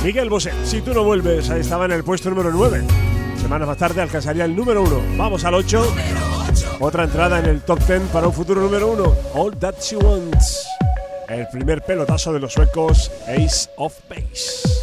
Miguel Bosé, si tú no vuelves, ahí estaba en el puesto número 9. Semanas más tarde alcanzaría el número 1. Vamos al 8. Otra entrada en el top 10 para un futuro número 1. All That She Wants. El primer pelotazo de los suecos Ace of Base.